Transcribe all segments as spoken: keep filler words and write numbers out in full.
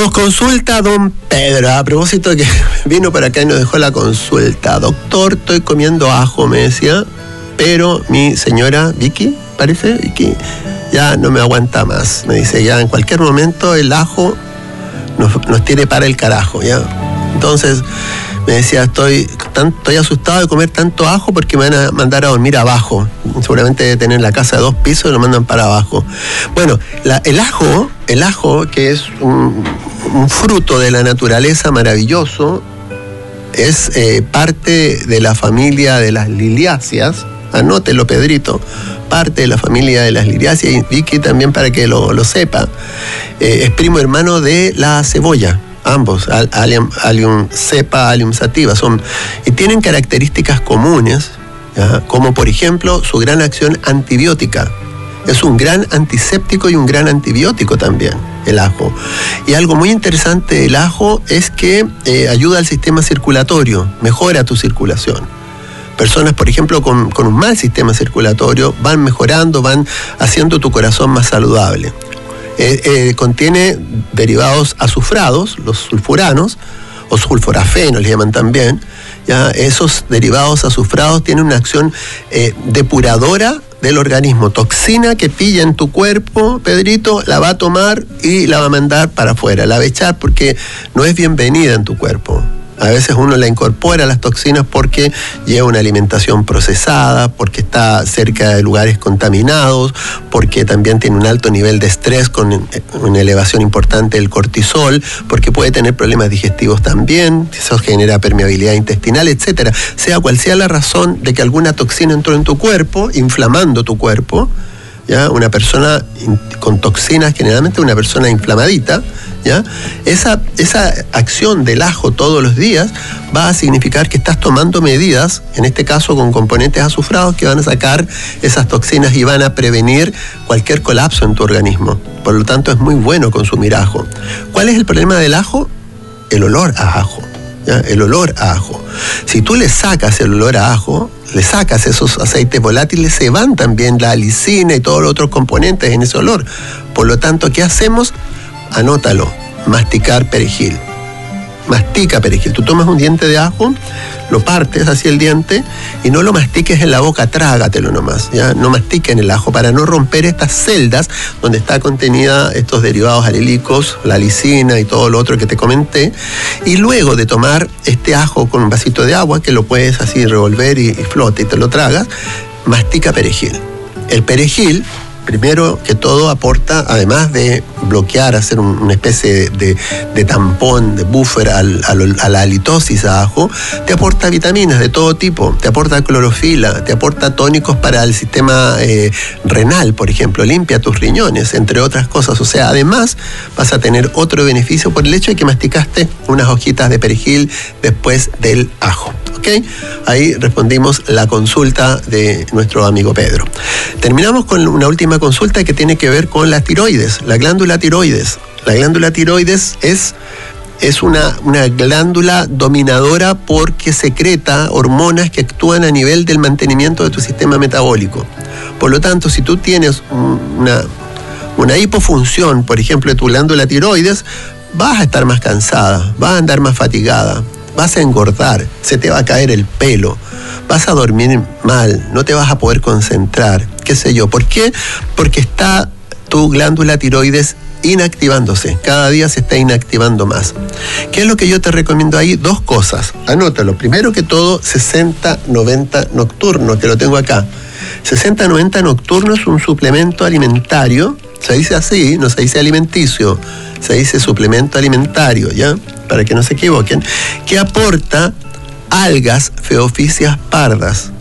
Nos consulta don Pedro, a propósito de que vino para acá y nos dejó la consulta. Doctor, estoy comiendo ajo, me decía, pero mi señora Vicky, parece, Vicky, ya no me aguanta más. Me dice, ya en cualquier momento el ajo nos, nos tiene para el carajo, ¿ya? Entonces me decía, estoy, tan, estoy asustado de comer tanto ajo porque me van a mandar a dormir abajo. Seguramente debe tener la casa de dos pisos y lo mandan para abajo. Bueno, la, el ajo, el ajo, que es un, un fruto de la naturaleza maravilloso, es eh, parte de la familia de las liliáceas. Anótelo, Pedrito, parte de la familia de las liliáceas, y Vicky también para que lo, lo sepa. Eh, es primo hermano de la cebolla. Ambos, Allium, Allium cepa, Allium sativa, son, y tienen características comunes, ¿ya? Como por ejemplo su gran acción antibiótica. Es un gran antiséptico y un gran antibiótico también, el ajo. Y algo muy interesante del ajo es que eh, ayuda al sistema circulatorio, mejora tu circulación. Personas, por ejemplo, con, con un mal sistema circulatorio van mejorando, van haciendo tu corazón más saludable. Eh, eh, contiene derivados azufrados, los sulfuranos, o sulforafenos, le llaman también. ¿Ya? Esos derivados azufrados tienen una acción eh, depuradora del organismo. Toxina que pilla en tu cuerpo, Pedrito, la va a tomar y la va a mandar para afuera, la va a echar porque no es bienvenida en tu cuerpo. A veces uno la incorpora, las toxinas, porque lleva una alimentación procesada, porque está cerca de lugares contaminados, porque también tiene un alto nivel de estrés con una elevación importante del cortisol, porque puede tener problemas digestivos también, eso genera permeabilidad intestinal, etcétera. Sea cual sea la razón de que alguna toxina entró en tu cuerpo, inflamando tu cuerpo, ¿ya? Una persona con toxinas, generalmente una persona inflamadita, ¿ya? Esa, esa acción del ajo todos los días va a significar que estás tomando medidas, en este caso con componentes azufrados, que van a sacar esas toxinas y van a prevenir cualquier colapso en tu organismo. Por lo tanto, es muy bueno consumir ajo. ¿Cuál es el problema del ajo? El olor a ajo, ¿ya? El olor a ajo. Si tú le sacas el olor a ajo, le sacas esos aceites volátiles, se van también la alicina y todos los otros componentes en ese olor. Por lo tanto, ¿qué hacemos? Anótalo, masticar perejil. Mastica perejil. Tú tomas un diente de ajo, lo partes así el diente y no lo mastiques en la boca, trágatelo nomás, ¿ya? No mastiquen el ajo para no romper estas celdas donde está contenida estos derivados alílicos, la alicina y todo lo otro que te comenté. Y luego de tomar este ajo con un vasito de agua, que lo puedes así revolver y, y flota y te lo tragas, mastica perejil. El perejil, primero que todo, aporta, además de bloquear, hacer un, una especie de, de, de tampón, de buffer al, al, a la halitosis a ajo, te aporta vitaminas de todo tipo, te aporta clorofila, te aporta tónicos para el sistema eh, renal, por ejemplo, limpia tus riñones, entre otras cosas. O sea, además vas a tener otro beneficio por el hecho de que masticaste unas hojitas de perejil después del ajo. ¿Ok? Ahí respondimos la consulta de nuestro amigo Pedro. Terminamos con una última consulta que tiene que ver con la tiroides, la glándula tiroides. La glándula tiroides es, es una, una glándula dominadora porque secreta hormonas que actúan a nivel del mantenimiento de tu sistema metabólico. Por lo tanto, si tú tienes una, una hipofunción, por ejemplo, de tu glándula tiroides, vas a estar más cansada, vas a andar más fatigada, vas a engordar, se te va a caer el pelo, vas a dormir mal, no te vas a poder concentrar, qué sé yo. ¿Por qué? Porque está tu glándula tiroides inactivándose, cada día se está inactivando más. ¿Qué es lo que yo te recomiendo ahí? Dos cosas, anótalo. Primero que todo, sesenta noventa nocturno, que lo tengo acá. sesenta noventa nocturno es un suplemento alimentario, se dice así, no se dice alimenticio, se dice suplemento alimentario, ¿ya? Para que no se equivoquen, que aporta algas feofíceas pardas,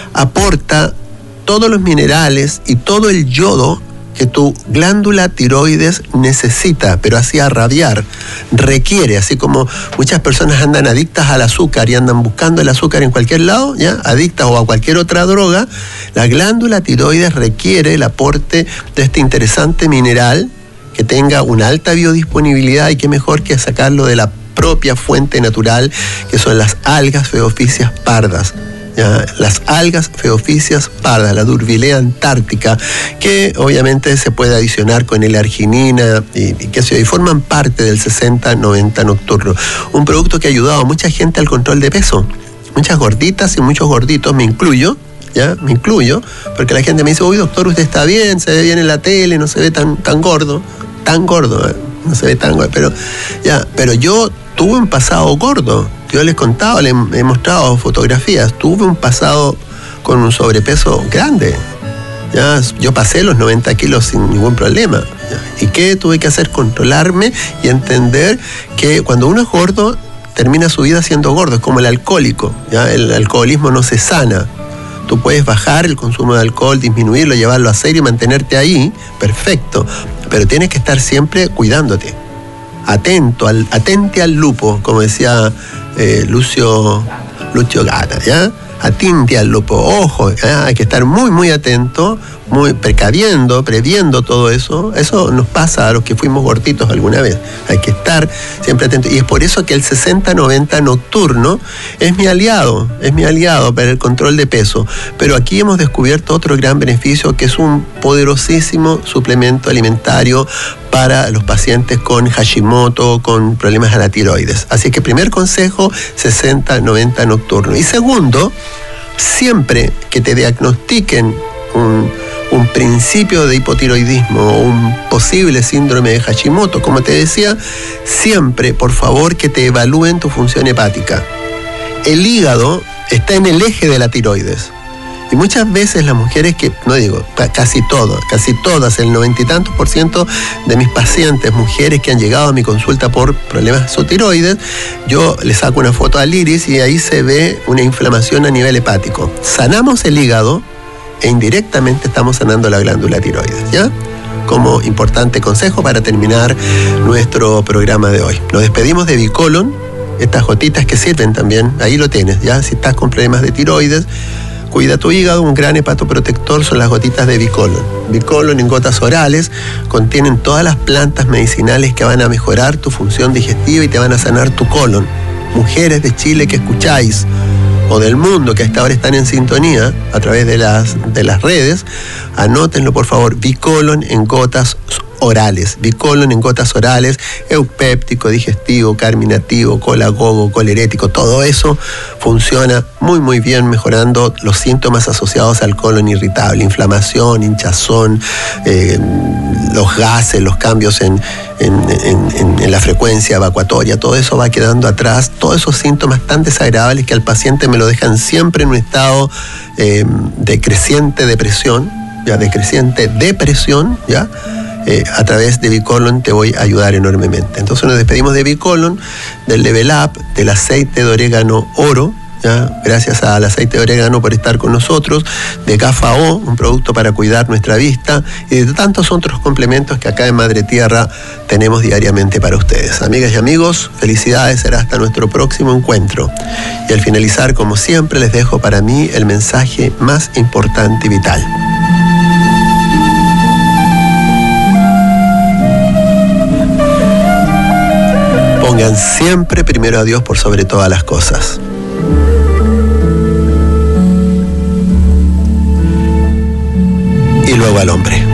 aporta todos los minerales y todo el yodo que tu glándula tiroides necesita, pero así a rabiar, requiere, así como muchas personas andan adictas al azúcar y andan buscando el azúcar en cualquier lado, ¿ya? Adictas o a cualquier otra droga, la glándula tiroides requiere el aporte de este interesante mineral que tenga una alta biodisponibilidad, y qué mejor que sacarlo de la propia fuente natural, que son las algas feofíceas pardas. ¿ya? Las algas feoficias pardas, la Durvilea antártica, que obviamente se puede adicionar con L-arginina y, y que se y forman parte del sesenta noventa nocturno. Un producto que ha ayudado a mucha gente al control de peso. Muchas gorditas y muchos gorditos, me incluyo, ¿ya? Me incluyo, porque la gente me dice, uy, doctor, usted está bien, se ve bien en la tele, no se ve tan, tan gordo, tan gordo, ¿eh? No se ve tan gordo, pero, ya, pero yo tuve un pasado gordo. Yo les he contado, les he mostrado fotografías. Tuve un pasado con un sobrepeso grande. ¿Ya? Yo pasé los noventa kilos sin ningún problema. ¿Ya? ¿Y qué tuve que hacer? Controlarme y entender que cuando uno es gordo, termina su vida siendo gordo. Es como el alcohólico. ¿Ya? El alcoholismo no se sana. Tú puedes bajar el consumo de alcohol, disminuirlo, llevarlo a cero y mantenerte ahí. Perfecto. Pero tienes que estar siempre cuidándote. Atento, al, atente al lupo, como decía eh, Lucio, Lucio Gata, ¿ya? Atente al lupo, ojo, ¿ya? Hay que estar muy, muy atento, muy precaviendo, previendo todo eso. Eso nos pasa a los que fuimos gorditos alguna vez. Hay que estar siempre atentos. Y es por eso que el sesenta noventa nocturno es mi aliado, es mi aliado para el control de peso. Pero aquí hemos descubierto otro gran beneficio, que es un poderosísimo suplemento alimentario para los pacientes con Hashimoto, con problemas a la tiroides. Así que primer consejo, sesenta noventa nocturno. Y segundo, siempre que te diagnostiquen un, un principio de hipotiroidismo o un posible síndrome de Hashimoto, como te decía, siempre, por favor, que te evalúen tu función hepática. El hígado está en el eje de la tiroides. Y muchas veces las mujeres que, no digo, casi todas, casi todas, el noventa y tantos por ciento de mis pacientes, mujeres que han llegado a mi consulta por problemas de tiroides, yo les saco una foto al iris y ahí se ve una inflamación a nivel hepático. Sanamos el hígado e indirectamente estamos sanando la glándula tiroides, ¿ya? Como importante consejo para terminar nuestro programa de hoy. Nos despedimos de Bicolon, estas gotitas que sirven también, ahí lo tienes, ¿ya? Si estás con problemas de tiroides, cuida tu hígado, un gran hepatoprotector son las gotitas de Bicolon. Bicolon en gotas orales contienen todas las plantas medicinales que van a mejorar tu función digestiva y te van a sanar tu colon. Mujeres de Chile que escucháis, o del mundo que hasta ahora están en sintonía a través de las, de las redes, anótenlo por favor, Bicolon en gotas orales, Bicolon en gotas orales, eupéptico, digestivo, carminativo, colagogo, colerético, todo eso funciona muy muy bien mejorando los síntomas asociados al colon irritable, inflamación, hinchazón, eh, los gases, los cambios en, en, en, en la frecuencia evacuatoria, todo eso va quedando atrás, todos esos síntomas tan desagradables que al paciente me lo dejan siempre en un estado eh, de creciente depresión, ya de creciente depresión, ya. Eh, a través de Bicolon te voy a ayudar enormemente. Entonces nos despedimos de Bicolon, del Level Up, del aceite de orégano oro, ¿ya? Gracias al aceite de orégano por estar con nosotros, de Gafao, un producto para cuidar nuestra vista, y de tantos otros complementos que acá en Madre Tierra tenemos diariamente para ustedes. Amigas y amigos, felicidades, será hasta nuestro próximo encuentro. Y al finalizar, como siempre, les dejo para mí el mensaje más importante y vital. Pongan siempre primero a Dios por sobre todas las cosas. Y luego al hombre.